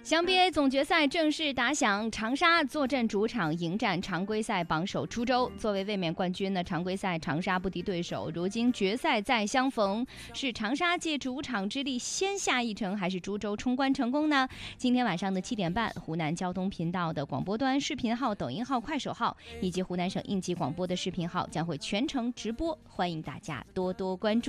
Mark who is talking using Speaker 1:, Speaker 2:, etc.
Speaker 1: 湘 BA 总决赛正式打响，长沙坐镇主场迎战常规赛榜首株洲。作为卫冕冠军呢，常规赛长沙不敌对手，如今决赛再相逢，是长沙借主场之力先下一城，还是株洲冲关成功呢？今天晚上的7点半，湖南交通频道的广播端视频号、抖音号、快手号以及湖南省应急广播的视频号将会全程直播，欢迎大家多多关注。